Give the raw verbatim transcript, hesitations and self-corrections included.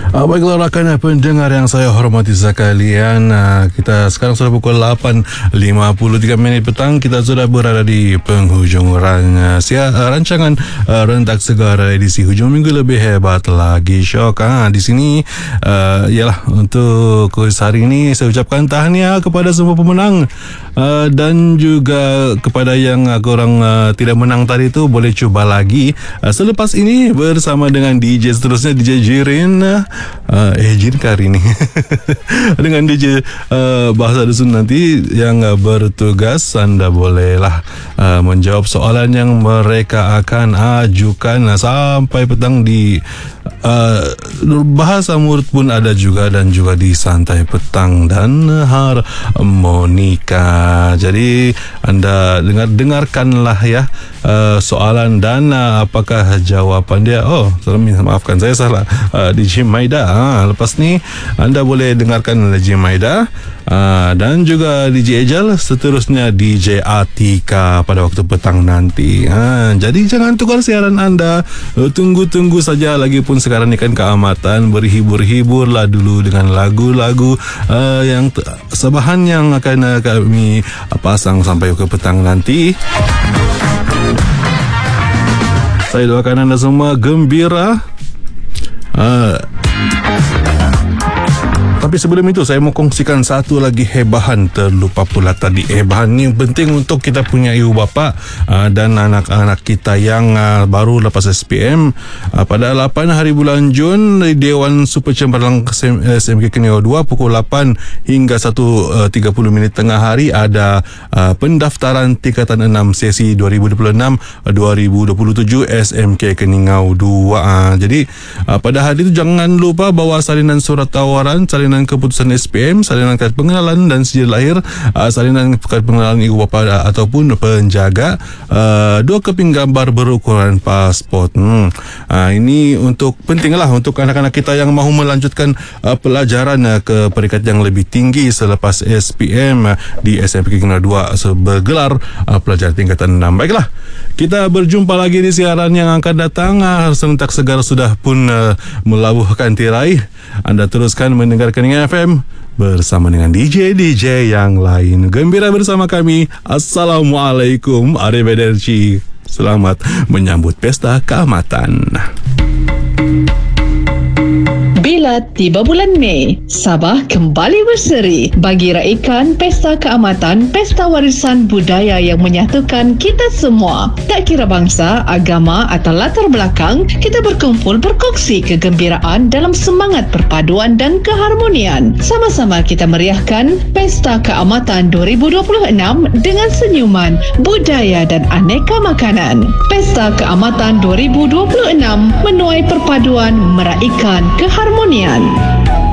Uh, baiklah rakan pendengar yang saya hormati sekalian, uh, kita sekarang sudah pukul lapan lima puluh tiga minit petang. Kita sudah berada di penghujung ran, uh, sia, uh, rancangan uh, Rentak Segar edisi hujung minggu lebih hebat lagi syok. Uh, di sini uh, ialah untuk hari ini saya ucapkan tahniah kepada semua pemenang, uh, dan juga kepada yang uh, korang uh, tidak menang tadi tu boleh cuba lagi uh, selepas ini bersama dengan D J seterusnya, D J Jirin. uh, Uh, eh Jin kali ni dengan D J uh, Bahasa Dusun nanti yang uh, bertugas. Anda bolehlah uh, menjawab soalan yang mereka akan ajukan uh, sampai petang di uh, bahasa murid pun ada juga, dan juga di santai petang dan harmonika. Jadi anda dengar dengarkanlah ya uh, soalan dan uh, apakah jawapan dia. Oh, maafkan saya salah. uh, D J Maida. Ha, lepas ni anda boleh dengarkan D J Maida, uh, dan juga D J Ejal, seterusnya D J Atika pada waktu petang nanti. Ha, jadi jangan tukar siaran anda, tunggu-tunggu saja. Lagipun sekarang ni kan keamatan, berhibur-hiburlah dulu dengan lagu-lagu uh, yang t- sebahan yang akan uh, kami uh, pasang sampai ke petang nanti. Saya doakan anda semua gembira. Uh, Tapi sebelum itu saya mau kongsikan satu lagi hebahan. Terlupa pula tadi. Hebahan ni penting untuk kita punya ibu bapa uh, dan anak-anak kita yang uh, baru lepas S P M. Uh, pada lapan hari bulan Jun, Dewan Super Cempelang S M K Keningau dua pukul lapan hingga satu tiga puluh minit tengah hari ada uh, pendaftaran tingkatan enam sesi dua ribu dua puluh enam dua ribu dua puluh tujuh S M K Keningau dua. Uh, jadi uh, pada hari itu jangan lupa bawa salinan surat tawaran, salinan keputusan S P M, salinan kad pengenalan dan sijil lahir, uh, salinan kad pengenalan ibu bapa uh, ataupun penjaga, uh, dua keping gambar berukuran pasport. Hmm. Uh, ini untuk pentinglah untuk anak-anak kita yang mahu melanjutkan uh, pelajaran uh, ke peringkat yang lebih tinggi selepas S P M uh, di S M K Keningau dua bergelar uh, pelajar tingkatan enam. Baiklah, kita berjumpa lagi di siaran yang akan datang. Uh, Rentak Segar sudah pun uh, melabuhkan tirai. Anda teruskan mendengarkan F M bersama dengan D J D J yang lain. Gembira bersama kami. Assalamualaikum, arrivederci. Selamat menyambut pesta keamatan. Bila tiba bulan Mei, Sabah kembali berseri bagi raikan Pesta Keamatan, Pesta Warisan Budaya yang menyatukan kita semua. Tak kira bangsa, agama atau latar belakang, kita berkumpul berkongsi kegembiraan dalam semangat perpaduan dan keharmonian. Sama-sama kita meriahkan Pesta Keamatan dua ribu dua puluh enam dengan senyuman, budaya dan aneka makanan. Pesta Keamatan dua ribu dua puluh enam menuai perpaduan, meraikan keharmonian.